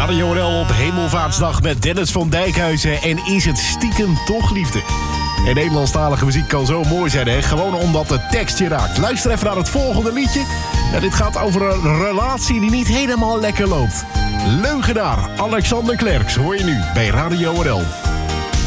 Radio NL op Hemelvaartsdag met Dennis van Dijkhuizen. En is het stiekem toch liefde? En Nederlandstalige muziek kan zo mooi zijn, hè? Gewoon omdat de tekst je raakt. Luister even naar het volgende liedje. Ja, dit gaat over een relatie die niet helemaal lekker loopt. Leugenaar Alexander Klerks hoor je nu bij Radio NL.